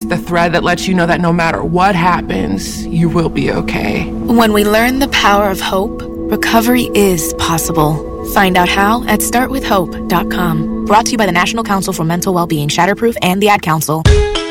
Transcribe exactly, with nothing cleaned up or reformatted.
the thread that lets you know that no matter what happens, you will be okay. When we learn the power of hope, recovery is possible. Find out how at start with hope dot com. Brought to you by the National Council for Mental Wellbeing, Shatterproof, and the Ad Council.